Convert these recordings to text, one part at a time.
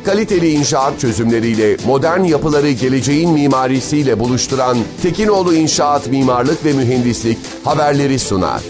kaliteli inşaat çözümleriyle modern yapıları geleceğin mimarisiyle buluşturan Tekinoğlu İnşaat Mimarlık ve Mühendislik haberleri sunar.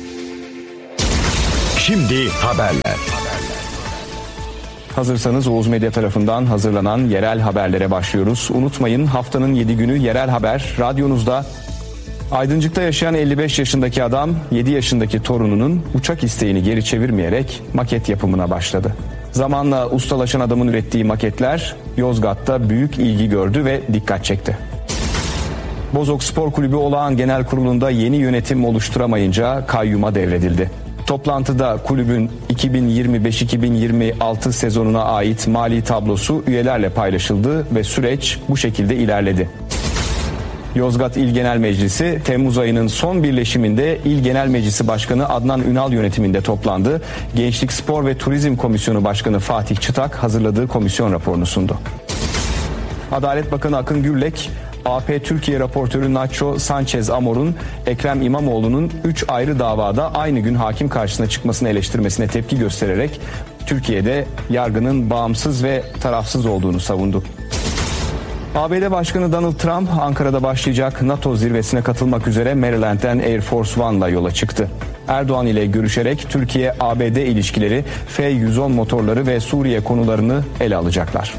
Şimdi haberler. Hazırsanız Oğuz Medya tarafından hazırlanan yerel haberlere başlıyoruz. Unutmayın, haftanın 7 günü yerel haber radyonuzda. Aydıncık'ta yaşayan 55 yaşındaki adam 7 yaşındaki torununun uçak isteğini geri çevirmeyerek maket yapımına başladı. Zamanla ustalaşan adamın ürettiği maketler Yozgat'ta büyük ilgi gördü ve dikkat çekti. Bozok Spor Kulübü olağan genel kurulunda yeni yönetim oluşturamayınca kayyuma devredildi. Toplantıda kulübün 2025-2026 sezonuna ait mali tablosu üyelerle paylaşıldı ve süreç bu şekilde ilerledi. Yozgat İl Genel Meclisi Temmuz ayının son birleşiminde İl Genel Meclisi Başkanı Adnan Ünal yönetiminde toplandı. Gençlik Spor ve Turizm Komisyonu Başkanı Fatih Çıtak hazırladığı komisyon raporunu sundu. Adalet Bakanı Akın Gürlek, AP Türkiye raportörü Nacho Sanchez Amor'un Ekrem İmamoğlu'nun 3 ayrı davada aynı gün hakim karşısına çıkmasını eleştirmesine tepki göstererek Türkiye'de yargının bağımsız ve tarafsız olduğunu savundu. ABD Başkanı Donald Trump Ankara'da başlayacak NATO zirvesine katılmak üzere Maryland'den Air Force One'la yola çıktı. Erdoğan ile görüşerek Türkiye-ABD ilişkileri, F-110 motorları ve Suriye konularını ele alacaklar.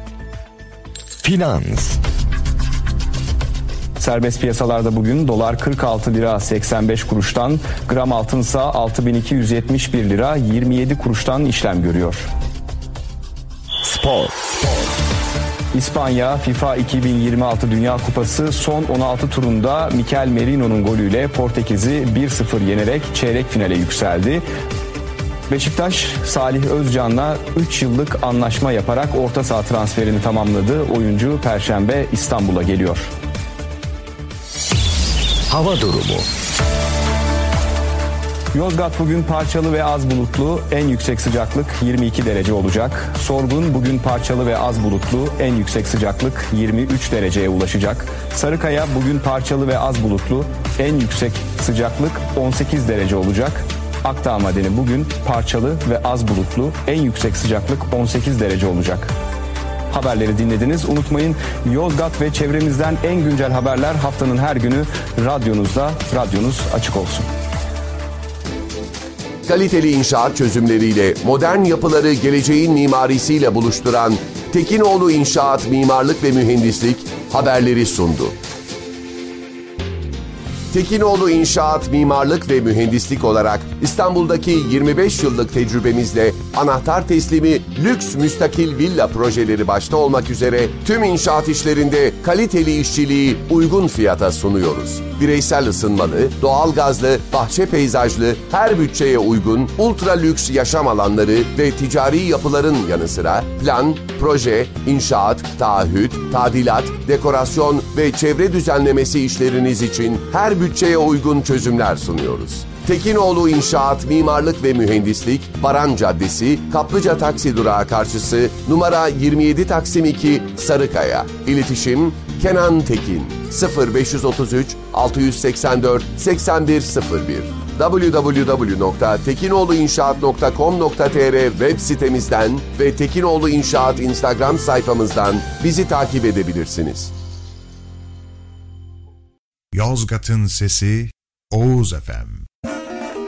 Finans. Serbest piyasalarda bugün dolar 46 lira 85 kuruştan, gram altınsa 6271 lira 27 kuruştan işlem görüyor. Spor. İspanya FIFA 2026 Dünya Kupası son 16 turunda Mikel Merino'nun golüyle Portekiz'i 1-0 yenerek çeyrek finale yükseldi. Beşiktaş, Salih Özcan'la 3 yıllık anlaşma yaparak orta saha transferini tamamladı. Oyuncu Perşembe İstanbul'a geliyor. Hava durumu. Yozgat bugün parçalı ve az bulutlu, en yüksek sıcaklık 22 derece olacak. Sorgun bugün parçalı ve az bulutlu, en yüksek sıcaklık 23 dereceye ulaşacak. Sarıkaya bugün parçalı ve az bulutlu, en yüksek sıcaklık 18 derece olacak. Akdağ Madeni bugün parçalı ve az bulutlu, en yüksek sıcaklık 18 derece olacak. Haberleri dinlediniz. Unutmayın, Yozgat ve çevremizden en güncel haberler haftanın her günü radyonuzda. Radyonuz açık olsun. Kaliteli inşaat çözümleriyle modern yapıları geleceğin mimarisiyle buluşturan Tekinoğlu İnşaat Mimarlık ve Mühendislik haberleri sundu. Tekinoğlu İnşaat Mimarlık ve Mühendislik olarak İstanbul'daki 25 yıllık tecrübemizle anahtar teslimi lüks müstakil villa projeleri başta olmak üzere tüm inşaat işlerinde kaliteli işçiliği uygun fiyata sunuyoruz. Bireysel ısınmalı, doğalgazlı, bahçe peyzajlı, her bütçeye uygun ultra lüks yaşam alanları ve ticari yapıların yanı sıra plan, proje, inşaat, taahhüt, tadilat, dekorasyon ve çevre düzenlemesi işleriniz için her bütçeye uygun çözümler sunuyoruz. Tekinoğlu İnşaat Mimarlık ve Mühendislik, Baran Caddesi, Kaplıca Taksi Durağı karşısı, numara 27 Taksim 2, Sarıkaya. İletişim Kenan Tekin 0533 684 8101 www.tekinoğluinşaat.com.tr web sitemizden ve Tekinoğlu İnşaat Instagram sayfamızdan bizi takip edebilirsiniz. Yozgat'ın sesi Oğuz FM.